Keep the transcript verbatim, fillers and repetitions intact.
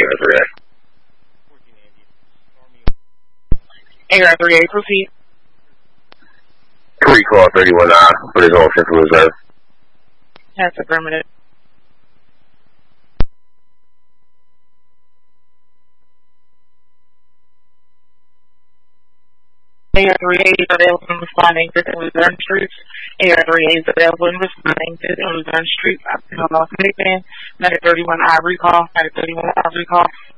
three A. A R three A, proceed. Recall thirty-one I for his own central reserve. That's affirmative. A R three A is available in responding to Luzerne Street. A R three A is available in responding to Luzerne Street. I've been on Medic thirty-one I recall. Medic thirty-one I recall.